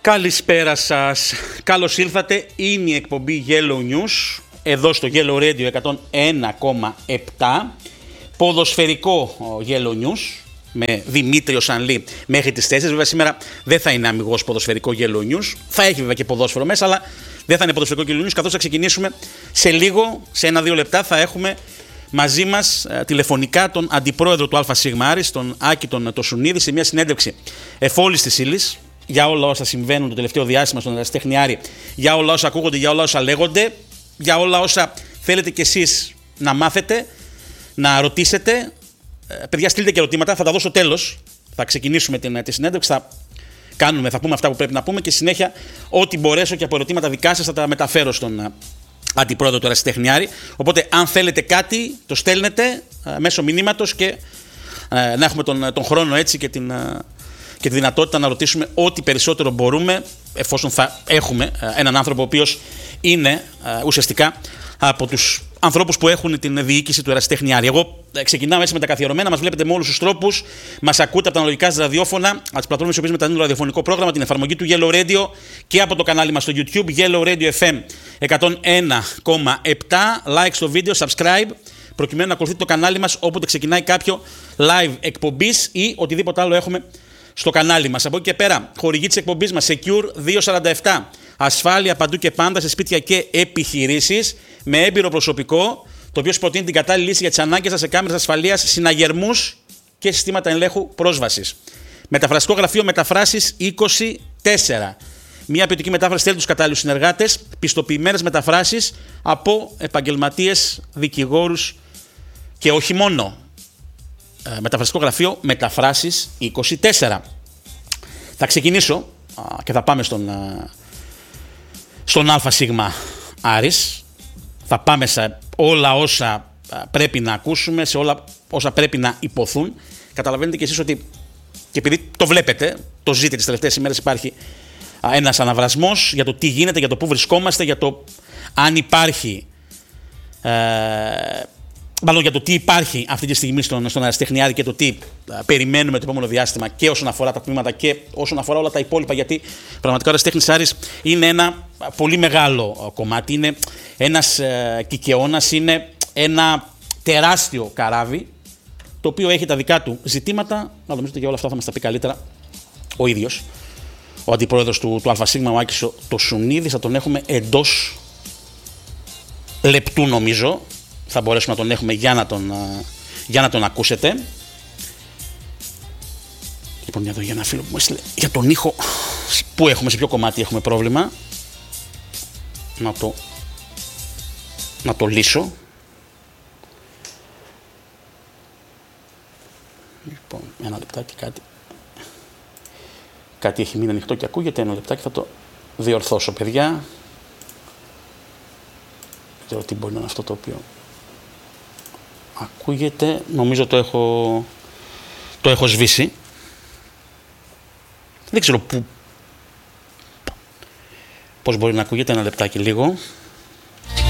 Καλησπέρα σας. Καλώς ήρθατε. Είναι η εκπομπή Yellow News, εδώ στο Yellow Radio 101,7. Ποδοσφαιρικό Yellow News, με Δημήτριο Σανλή μέχρι τις 4. Βέβαια σήμερα δεν θα είναι αμιγώς ποδοσφαιρικό Yellow News. Θα έχει βέβαια και ποδόσφαιρο μέσα, αλλά δεν θα είναι ποδοσφαιρικό Yellow News, καθώς θα ξεκινήσουμε σε λίγο, σε 1-2 λεπτά θα έχουμε μαζί μας τηλεφωνικά τον αντιπρόεδρο του ΑΣ Άρης, τον Άκη τον Τοσουνίδη, σε μια συνέντευξη εφόλης της ύλης για όλα όσα συμβαίνουν το τελευταίο διάστημα στον ερασιτέχνη Άρη, για όλα όσα ακούγονται, για όλα όσα λέγονται, για όλα όσα θέλετε κι εσείς να μάθετε, να ρωτήσετε. Παιδιά, στείλτε και ερωτήματα, θα τα δώσω τέλος. Θα ξεκινήσουμε τη συνέντευξη, θα πούμε αυτά που πρέπει να πούμε και συνέχεια ό,τι μπορέσω και από ερωτήματα δικά σας θα τα μεταφέρω στον αντιπρόεδρο του ερασιτέχνη Άρη. Οπότε, αν θέλετε κάτι, το στέλνετε μέσω μηνύματος και να έχουμε τον χρόνο έτσι και τη δυνατότητα να ρωτήσουμε ό,τι περισσότερο μπορούμε, εφόσον θα έχουμε έναν άνθρωπο ο οποίος είναι ουσιαστικά από τους ανθρώπους που έχουν την διοίκηση του ερασιτέχνη Άρη. Εγώ ξεκινάω έτσι με τα καθιερωμένα. Μας βλέπετε με όλους τους τρόπους. Μας ακούτε από τα αναλογικά σας ραδιόφωνα, από τις πλατφόρμες που μεταδίδουν το ραδιοφωνικό πρόγραμμα, την εφαρμογή του Yellow Radio και από το κανάλι μας στο YouTube Yellow Radio FM 101,7. Like στο βίντεο, subscribe, προκειμένου να ακολουθείτε το κανάλι μας όποτε ξεκινάει κάποιο live εκπομπής ή οτιδήποτε άλλο έχουμε στο κανάλι μας. Από εκεί και πέρα, χορηγή της εκπομπής μας Secure 247. Ασφάλεια παντού και πάντα σε σπίτια και επιχειρήσεις με έμπειρο προσωπικό, το οποίο προτείνει την κατάλληλη λύση για τις ανάγκες σας σε κάμερες ασφαλείας, συναγερμούς και συστήματα ελέγχου πρόσβασης. Μεταφραστικό γραφείο Μεταφράσεις 24. Μια ποιοτική μετάφραση θέλει τους κατάλληλους συνεργάτες, πιστοποιημένες μεταφράσεις από επαγγελματίες, δικηγόρους και όχι μόνο. Μεταφραστικό γραφείο Μεταφράσεις 24. Θα ξεκινήσω και θα πάμε στον ΑΣ Άρης. Θα πάμε σε όλα όσα πρέπει να ακούσουμε, σε όλα όσα πρέπει να υποθούν. Καταλαβαίνετε κι εσείς ότι, και επειδή το βλέπετε, το ζείτε τις τελευταίες ημέρες, υπάρχει ένας αναβρασμός για το τι γίνεται, για το πού βρισκόμαστε, για το αν υπάρχει, μάλλον για το τι υπάρχει αυτή τη στιγμή στον ερασιτέχνη Άρη και το τι περιμένουμε το επόμενο διάστημα και όσον αφορά τα τμήματα και όσον αφορά όλα τα υπόλοιπα, γιατί πραγματικά ο ερασιτέχνης Άρης είναι ένα πολύ μεγάλο κομμάτι, είναι ένας κικαιώνας, είναι ένα τεράστιο καράβι το οποίο έχει τα δικά του ζητήματα, αλλά νομίζω ότι για όλα αυτά θα μας τα πει καλύτερα ο ίδιος ο αντιπρόεδρος του ΑΣ, ο Άκης Τοσουνίδης. Θα τον έχουμε εντός λεπτού νομίζω. Θα μπορέσουμε να τον έχουμε για να τον ακούσετε. Λοιπόν, για ένα φίλο που μου έστειλε για τον ήχο, που έχουμε, σε ποιο κομμάτι έχουμε πρόβλημα. Να το λύσω. Λοιπόν, ένα λεπτάκι, κάτι έχει μείνει ανοιχτό και ακούγεται. Ένα λεπτάκι, θα το διορθώσω, παιδιά. Δεν ξέρω τι μπορεί να είναι αυτό το οποίο ακούγεται. Νομίζω το έχω σβήσει. Δεν ξέρω πώς μπορεί να ακούγεται. Ένα λεπτάκι λίγο.